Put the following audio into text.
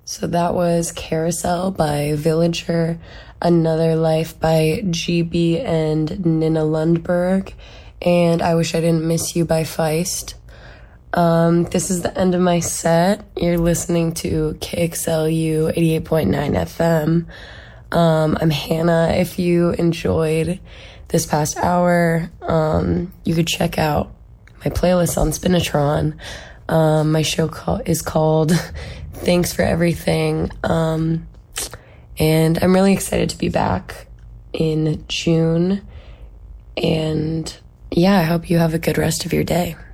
So that was Carousel by Villager, Another Life by GB and Nina Lundberg, and I Wish I Didn't Miss You by Feist. This is the end of my set. You're listening to KXLU 88.9 FM. I'm Hannah. If you enjoyed this past hour, you could check out my playlist on Spinatron. My show is called Thanks for Everything. And I'm really excited to be back in June. And yeah, I hope you have a good rest of your day.